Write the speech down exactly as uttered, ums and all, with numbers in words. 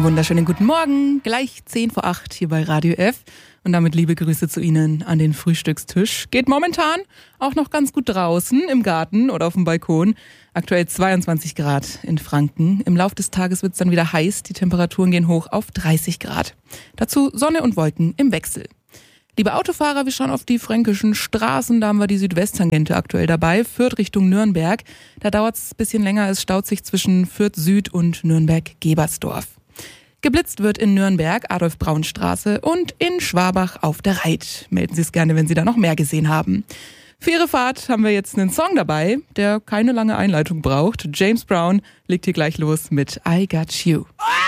wunderschönen guten Morgen, gleich zehn vor acht hier bei Radio F und damit liebe Grüße zu Ihnen an den Frühstückstisch. Geht momentan auch noch ganz gut draußen im Garten oder auf dem Balkon. Aktuell zweiundzwanzig Grad in Franken. Im Lauf des Tages wird es dann wieder heiß, die Temperaturen gehen hoch auf dreißig Grad. Dazu Sonne und Wolken im Wechsel. Liebe Autofahrer, wir schauen auf die fränkischen Straßen, da haben wir die Südwesttangente aktuell dabei, Fürth Richtung Nürnberg. Da dauert es ein bisschen länger, es staut sich zwischen Fürth Süd und Nürnberg-Gebersdorf. Geblitzt wird in Nürnberg, Adolf-Braun-Straße und in Schwabach auf der Reit. Melden Sie es gerne, wenn Sie da noch mehr gesehen haben. Für Ihre Fahrt haben wir jetzt einen Song dabei, der keine lange Einleitung braucht. James Brown legt hier gleich los mit I Got You.